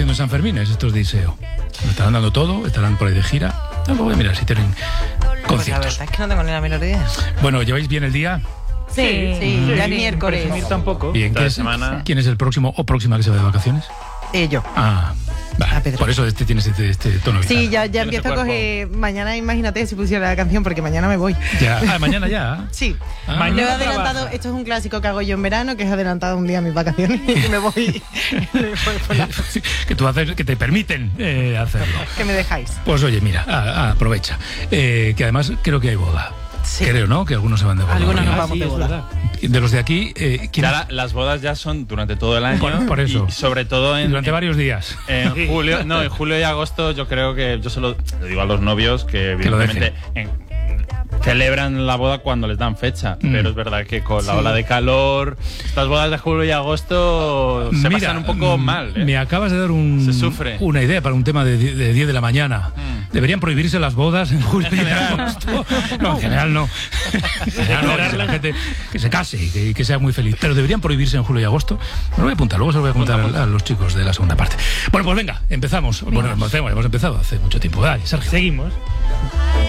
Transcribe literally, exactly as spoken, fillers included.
haciendo en San Fermín? Estos de Iseo. Lo estarán dando todo, estarán por ahí de gira. No, voy a mirar si tienen conciertos. Pues la verdad es que no tengo ni la menor idea. Bueno, ¿lleváis bien el día? Sí, sí, sí, ya es miércoles. Tampoco. Bien, ¿quién es, semana... ¿quién es el próximo o próxima que se va de vacaciones? Eh, yo. Ah, vale. A Pedro. Por eso este tienes este, este tono. Sí, vital. ya, ya empiezo a coger. Mañana, imagínate si pusiera la canción, porque mañana me voy. Ya. Ah, mañana ya. Sí. Ah. Mañana Mañana he adelantado. trabaja. Esto es un clásico que hago yo en verano, que es adelantado un día mis vacaciones y me voy. me voy por la- Que tú haces, que te permiten eh, hacerlo. que me dejáis. Pues oye, mira, a- a- aprovecha. Eh, que además creo que hay boda. Sí. Creo, ¿no? Que algunos se van de boda. Algunos nos Ah, vamos sí, de es boda. verdad. De los de aquí, eh, ¿quién Ya es? la- las bodas ya son durante todo el año. Por- por eso. Y sobre todo en, Durante en- varios días. en julio, no, en julio y agosto yo creo que yo solo le digo a los novios que Que lo evidentemente en- celebran la boda cuando les dan fecha, Mm. pero es verdad que con la Sí. ola de calor, estas bodas de julio y agosto se Mira, pasan un poco mm, mal. ¿eh? Me acabas de dar un, Se sufre. una idea para un tema de, die- de diez de la mañana. Mm. Deberían prohibirse las bodas en julio y agosto. No, en general no. En general no, que la gente que se case y que, que sea muy feliz. Pero deberían prohibirse en julio y agosto. Me lo voy a apuntar, luego se lo voy a apuntar a, a los chicos de la segunda parte. Bueno, pues venga, empezamos. Bueno, hemos hemos empezado hace mucho tiempo. Dale, Sergio. Seguimos.